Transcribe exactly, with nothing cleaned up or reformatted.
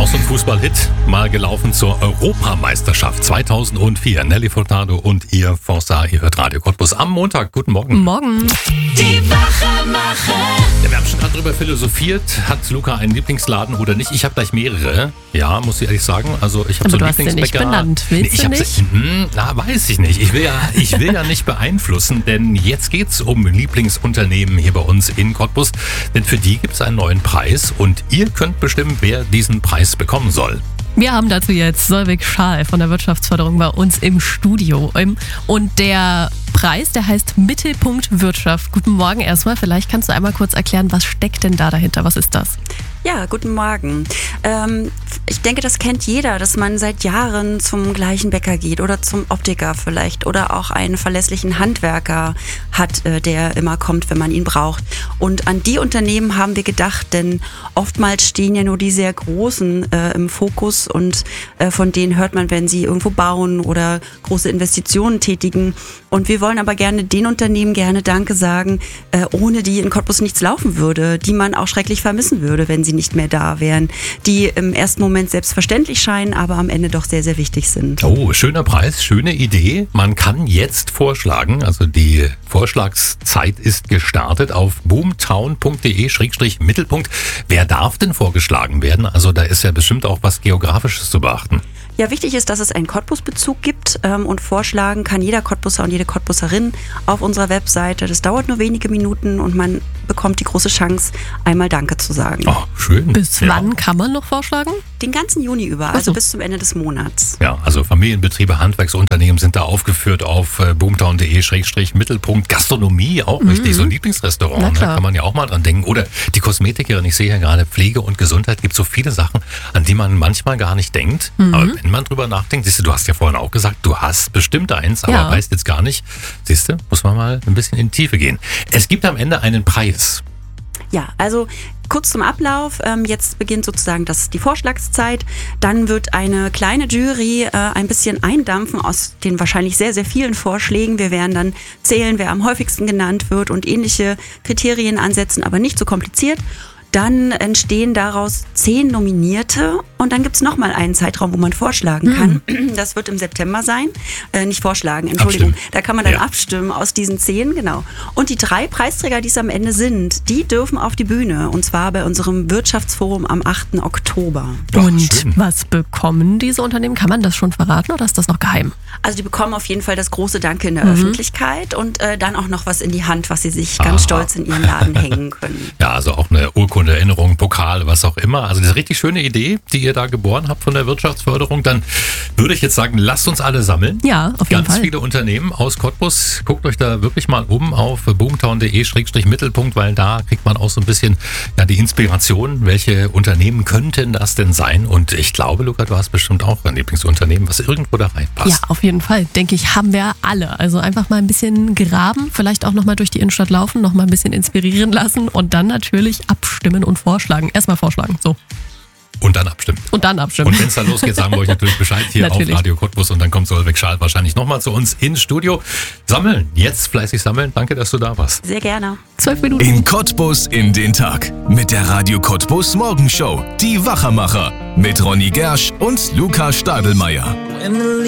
noch so ein Fußballhit, mal gelaufen zur Europameisterschaft zweitausendvier. Nelly Furtado und ihr Forza, ihr hört Radio Cottbus am Montag. Guten Morgen. Morgen. Die Wachemacher. Ja, wir haben schon gerade drüber philosophiert, hat Luca einen Lieblingsladen oder nicht? Ich habe gleich mehrere, ja, muss ich ehrlich sagen. Also ich habe Aber so du einen hast den nicht Lieblingsbäcker. benannt, willst Nee, ich du hab's- nicht? Hm, na, weiß ich nicht. Ich will ja, ich will ja nicht beeinflussen, denn jetzt geht's um Lieblingsunternehmen hier bei uns in Cottbus. Denn für die gibt's einen neuen Preis und ihr könnt bestimmen, wer diesen Preis bekommen soll. Wir haben dazu jetzt Solveig Schaal von der Wirtschaftsförderung bei uns im Studio. Und der Preis, der heißt Mittelpunkt Wirtschaft. Guten Morgen erstmal. Vielleicht kannst du einmal kurz erklären, was steckt denn da dahinter? Was ist das? Ja, guten Morgen. Ähm, ich denke, das kennt jeder, dass man seit Jahren zum gleichen Bäcker geht oder zum Optiker vielleicht oder auch einen verlässlichen Handwerker hat, äh, der immer kommt, wenn man ihn braucht. Und an die Unternehmen haben wir gedacht, denn oftmals stehen ja nur die sehr Großen äh, im Fokus und äh, von denen hört man, wenn sie irgendwo bauen oder große Investitionen tätigen. Und wir wollen aber gerne den Unternehmen gerne Danke sagen, äh, ohne die in Cottbus nichts laufen würde, die man auch schrecklich vermissen würde, wenn sie nicht mehr da wären, die im ersten Moment selbstverständlich scheinen, aber am Ende doch sehr, sehr wichtig sind. Oh, schöner Preis, schöne Idee. Man kann jetzt vorschlagen, also die Vorschlagszeit ist gestartet auf boomtown punkt de Schrägstrich Mittelpunkt. Wer darf denn vorgeschlagen werden? Also da ist ja bestimmt auch was Geografisches zu beachten. Ja, wichtig ist, dass es einen Cottbus-Bezug gibt ähm, und vorschlagen kann jeder Cottbusser und jede Cottbusserin auf unserer Webseite. Das dauert nur wenige Minuten und man bekommt die große Chance, einmal Danke zu sagen. Oh, schön. Bis Ja. wann kann man noch vorschlagen? Den ganzen Juni über, Ach also so. bis zum Ende des Monats. Ja, also Familienbetriebe, Handwerksunternehmen sind da aufgeführt auf äh, boomtown punkt de Schrägstrich Mittelpunkt. Gastronomie auch richtig, so ein Lieblingsrestaurant, Na da klar. kann man ja auch mal dran denken. Oder die Kosmetikerin, ich sehe ja gerade Pflege und Gesundheit, gibt so viele Sachen, an die man manchmal gar nicht denkt. Aber wenn man drüber nachdenkt, siehst du, du hast ja vorhin auch gesagt, du hast bestimmt eins, aber Ja. weißt jetzt gar nicht. Siehst du, muss man mal ein bisschen in die Tiefe gehen. Es gibt am Ende einen Preis. Ja, also kurz zum Ablauf. Ähm, jetzt beginnt sozusagen das, die Vorschlagszeit. Dann wird eine kleine Jury äh, ein bisschen eindampfen aus den wahrscheinlich sehr, sehr vielen Vorschlägen. Wir werden dann zählen, wer am häufigsten genannt wird und ähnliche Kriterien ansetzen, aber nicht so kompliziert. Dann entstehen daraus zehn Nominierte und dann gibt's noch mal einen Zeitraum, wo man vorschlagen kann. Das wird im September sein. Äh, nicht vorschlagen, Entschuldigung. Abstimmen. Da kann man dann Ja. abstimmen aus diesen zehn, genau. Und die drei Preisträger, die es am Ende sind, die dürfen auf die Bühne. Und zwar bei unserem Wirtschaftsforum am achten Oktober. Ach, Und schön. was bekommen diese Unternehmen? Kann man das schon verraten oder ist das noch geheim? Also die bekommen auf jeden Fall das große Danke in der Öffentlichkeit und äh, dann auch noch was in die Hand, was sie sich ganz Aha. stolz in ihren Laden hängen können. Ja, also auch eine Urkunde, Erinnerung, Pokal, was auch immer. Also das ist eine richtig schöne Idee, die ihr da geboren habt von der Wirtschaftsförderung. Dann würde ich jetzt sagen, lasst uns alle sammeln. Ja, auf jeden Ganz Fall. viele Unternehmen aus Cottbus. Guckt euch da wirklich mal um auf boomtown punkt de Schrägstrich Mittelpunkt, weil da kriegt man auch so ein bisschen ja, die Inspiration, welche Unternehmen könnten das denn sein. Und ich glaube, Luca, du hast bestimmt auch ein Lieblingsunternehmen, was irgendwo da reinpasst. Ja, auf jeden Fall. Denke ich, haben wir alle. Also einfach mal ein bisschen graben, vielleicht auch nochmal durch die Innenstadt laufen, nochmal ein bisschen inspirieren lassen und dann natürlich abstimmen und vorschlagen. Erstmal vorschlagen, so. Und dann abstimmen. Und dann abstimmen. Und wenn es dann losgeht, sagen wir euch natürlich Bescheid hier Natürlich. auf Radio Cottbus und dann kommt Solveig Schaal wahrscheinlich nochmal zu uns ins Studio. Sammeln, jetzt fleißig sammeln. Danke, dass du da warst. Sehr gerne. Zwölf Minuten. In Cottbus in den Tag. Mit der Radio Cottbus Morgenshow. Die Wachemacher. Mit Ronny Gersch und Luca Stadelmeier.